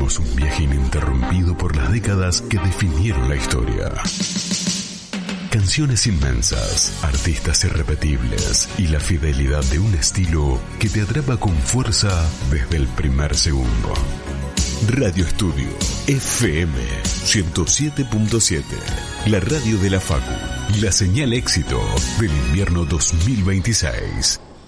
Hacemos un viaje ininterrumpido por las décadas que definieron la historia. Canciones inmensas, artistas irrepetibles y la fidelidad de un estilo que te atrapa con fuerza desde el primer segundo. Radio Estudio FM 107.7, la radio de la Facu, la señal éxito del invierno 2026.